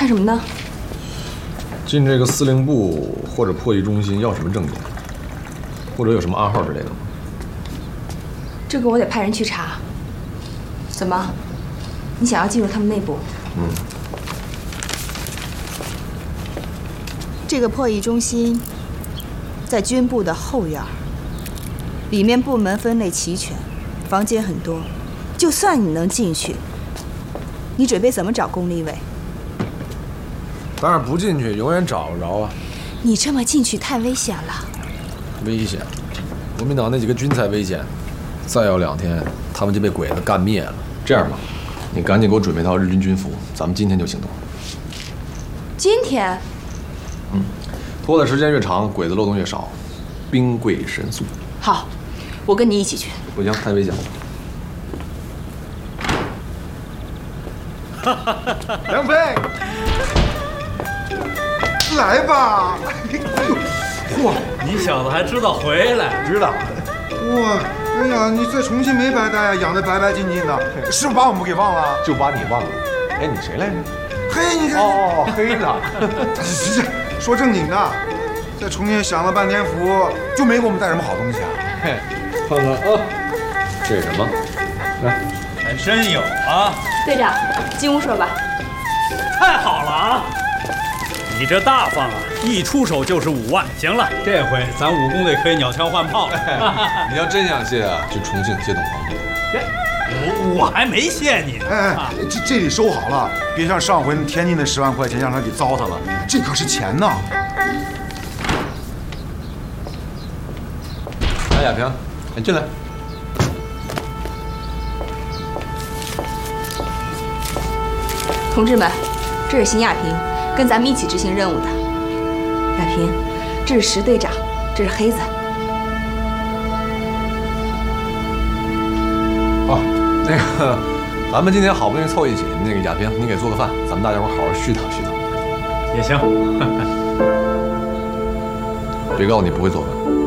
看什么呢？ 进这个司令部或者破译中心要什么证件，或者有什么暗号之类的吗？ 这个我得派人去查。怎么？你想要进入他们内部？这个破译中心在军部的后院，里面部门分类齐全，房间很多。就算你能进去，你准备怎么找龚立伟？ 当然不进去，永远找不着啊！ 你这么进去太危险了。 危险！国民党那几个军才危险，再要2天，他们就被鬼子干灭了。这样吧，你赶紧给我准备套日军军服，咱们今天就行动。 今天？ 拖的时间越长，鬼子漏洞越少，兵贵神速。 好，我跟你一起去。 不行，太危险了。 梁飞，来吧！ 嚯，你小子还知道回来？ 知道。哇，哎呀，你在重庆没白待呀，养得白白净净的，是不是把我们给忘了？ 就把你忘了。哎，你谁来着？ 嘿，你看。 哦，黑子。 说正经的，在重庆享了半天福，就没给我们带什么好东西啊？ 嘿，看看啊，这是什么？来， 还真有啊！ 队长，进屋说吧。 太好了啊！你这大方啊，一出手就是5万。行了，这回咱武工队可以鸟枪换炮了。 你要真想谢啊，去重庆谢董皇帝。 我还没谢你呢。 哎，这里收好了，别像上回天津的10万块钱让他给糟蹋了，这可是钱呐！ 来，亚萍，你进来。 同志们，这是邢亚萍，跟咱们一起执行任务的。亚萍，这是石队长，这是黑子。 哦，那个，咱们今天好不容易凑一起，那个亚萍，你给做个饭，咱们大家伙好好絮叨絮叨。 也行。 别告诉你不会做饭。